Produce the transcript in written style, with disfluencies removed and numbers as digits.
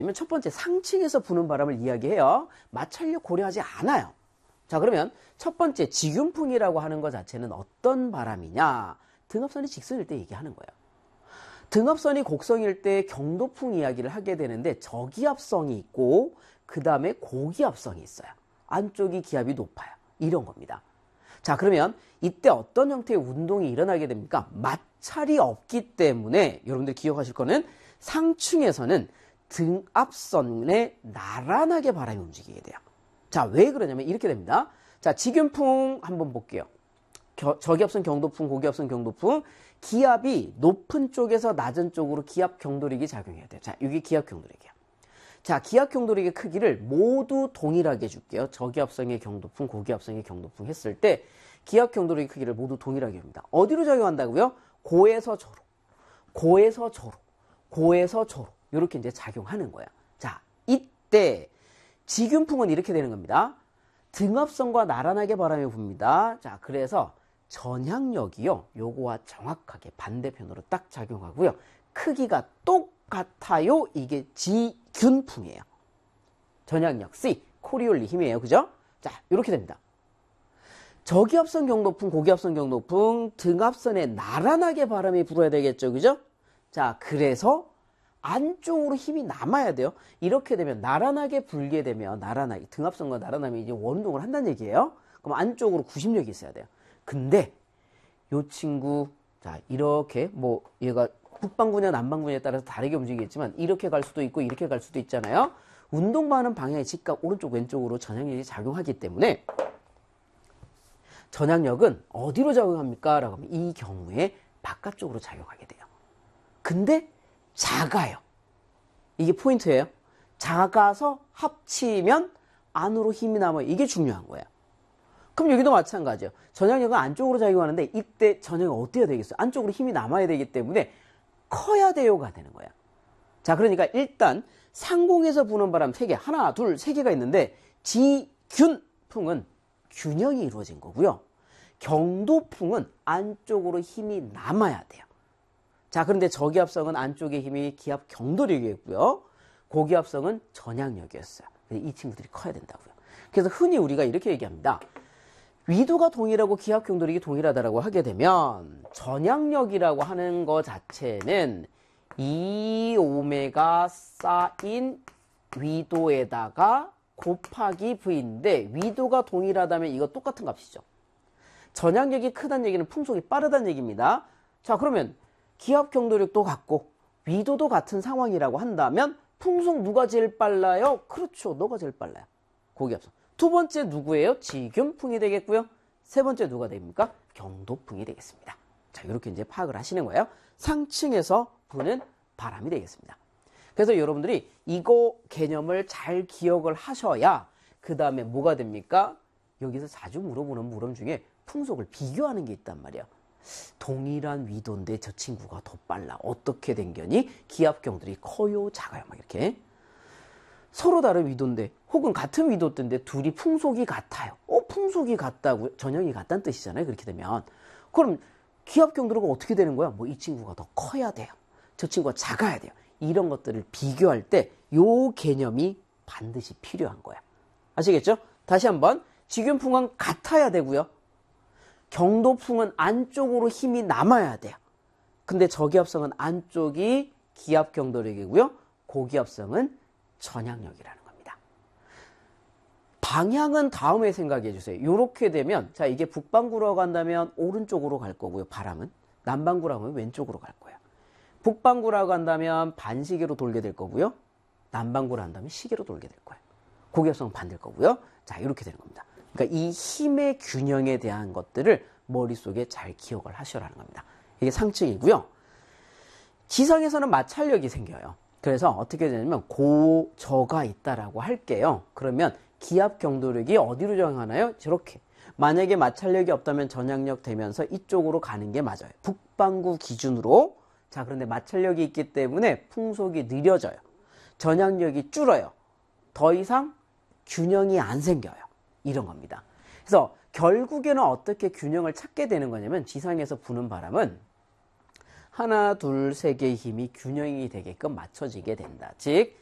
첫 번째 상층에서 부는 바람을 이야기해요. 마찰력 고려하지 않아요. 자, 그러면 첫 번째 직윤풍이라고 하는 것 자체는 어떤 바람이냐? 등압선이 직선일 때 얘기하는 거예요. 등압선이 곡선일 때 경도풍 이야기를 하게 되는데 저기압성이 있고 그 다음에 고기압성이 있어요. 안쪽이 기압이 높아요. 이런 겁니다. 자, 그러면 이때 어떤 형태의 운동이 일어나게 됩니까? 마찰이 없기 때문에 여러분들 기억하실 거는 상층에서는 등압선에 나란하게 바람이 움직이게 돼요. 자, 왜 그러냐면 이렇게 됩니다. 자, 직윤풍 한번 볼게요. 저기압선 경도풍, 고기압선 경도풍. 기압이 높은 쪽에서 낮은 쪽으로 기압 경도력이 작용해야 돼요. 자, 이게 기압 경도력이에요. 자, 기압 경도력의 크기를 모두 동일하게 줄게요. 저기압성의 경도풍, 고기압성의 경도풍 했을 때 기압 경도력의 크기를 모두 동일하게 합니다. 어디로 작용한다고요? 고에서 저로, 고에서 저로, 고에서 저로 이렇게 이제 작용하는 거예요. 자, 이때 직윤풍은 이렇게 되는 겁니다. 등압선과 나란하게 바람이 붑니다. 자, 그래서 전향력이요, 요거와 정확하게 반대편으로 딱 작용하고요. 크기가 똑같아요. 이게 직윤풍이에요. 전향력 C, 코리올리 힘이에요. 그죠? 자, 이렇게 됩니다. 저기압선 경도풍, 고기압선 경도풍, 등압선에 나란하게 바람이 불어야 되겠죠. 그죠? 자, 그래서 안쪽으로 힘이 남아야 돼요. 이렇게 되면 나란하게 불게 되면 나란하게 등압선과 나란하면 이제 원운동을 한다는 얘기예요. 그럼 안쪽으로 구심력이 있어야 돼요. 근데 요 친구 자, 이렇게 뭐 얘가 북방구냐 남방구냐에 따라서 다르게 움직이겠지만 이렇게 갈 수도 있고 이렇게 갈 수도 있잖아요. 운동하는 방향이 즉각 오른쪽 왼쪽으로 전향력이 작용하기 때문에 전향력은 어디로 작용합니까? 라고 하면 이 경우에 바깥쪽으로 작용하게 돼요. 근데 작아요. 이게 포인트예요. 작아서 합치면 안으로 힘이 남아요. 이게 중요한 거예요. 그럼 여기도 마찬가지예요. 전향력은 안쪽으로 작용하는데 이때 전향력이 어때야 되겠어요? 안쪽으로 힘이 남아야 되기 때문에 커야 돼요가 되는 거예요. 자, 그러니까 일단 상공에서 부는 바람 3개, 하나, 둘, 3개가 있는데 지균풍은 균형이 이루어진 거고요. 경도풍은 안쪽으로 힘이 남아야 돼요. 자, 그런데 저기압성은 안쪽의 힘이 기압 경도력이었고요. 고기압성은 전향력이었어요. 이 친구들이 커야 된다고요. 그래서 흔히 우리가 이렇게 얘기합니다. 위도가 동일하고 기압 경도력이 동일하다고 하게 되면 전향력이라고 하는 것 자체는 2오메가 쌓인 위도에다가 곱하기 V인데 위도가 동일하다면 이거 똑같은 값이죠. 전향력이 크다는 얘기는 풍속이 빠르다는 얘기입니다. 자, 그러면 기압 경도력도 같고 위도도 같은 상황이라고 한다면 풍속 누가 제일 빨라요? 그렇죠. 너가 제일 빨라요. 고기압성. 두 번째 누구예요? 직윤풍이 되겠고요. 세 번째 누가 됩니까? 경도풍이 되겠습니다. 자, 이렇게 이제 파악을 하시는 거예요. 상층에서 부는 바람이 되겠습니다. 그래서 여러분들이 이거 개념을 잘 기억을 하셔야 그 다음에 뭐가 됩니까? 여기서 자주 물어보는 물음 중에 풍속을 비교하는 게 있단 말이에요. 동일한 위도인데 저 친구가 더 빨라. 어떻게 된 거니? 기압 경도력이 커요, 작아요? 막 이렇게. 서로 다른 위도인데 혹은 같은 위도인데 둘이 풍속이 같아요. 풍속이 같다고 전형이 같다는 뜻이잖아요. 그렇게 되면 그럼 기압 경도력은 어떻게 되는 거야? 뭐 이 친구가 더 커야 돼요. 저 친구가 작아야 돼요. 이런 것들을 비교할 때 요 개념이 반드시 필요한 거야. 아시겠죠? 다시 한번 직윤풍은 같아야 되고요. 경도풍은 안쪽으로 힘이 남아야 돼요. 근데 저기압성은 안쪽이 기압 경도력이고요. 고기압성은 전향력이라는 겁니다. 방향은 다음에 생각해 주세요. 이렇게 되면 자, 이게 북방구로 간다면 오른쪽으로 갈 거고요. 바람은 남방구로 하면 왼쪽으로 갈 거예요. 북방구라고 한다면 반시계로 돌게 될 거고요. 남방구로 한다면 시계로 돌게 될 거예요. 고기압성은 반대일 거고요. 자, 이렇게 되는 겁니다. 그러니까 이 힘의 균형에 대한 것들을 머릿속에 잘 기억을 하시라는 겁니다. 이게 상층이고요. 지상에서는 마찰력이 생겨요. 그래서 어떻게 되냐면 고저가 있다라고 할게요. 그러면 기압 경도력이 어디로 작용하나요? 저렇게. 만약에 마찰력이 없다면 전향력 되면서 이쪽으로 가는 게 맞아요. 북방구 기준으로. 자, 그런데 마찰력이 있기 때문에 풍속이 느려져요. 전향력이 줄어요. 더 이상 균형이 안 생겨요. 이런 겁니다. 그래서 결국에는 어떻게 균형을 찾게 되는 거냐면 지상에서 부는 바람은 하나, 둘, 세 개의 힘이 균형이 되게끔 맞춰지게 된다. 즉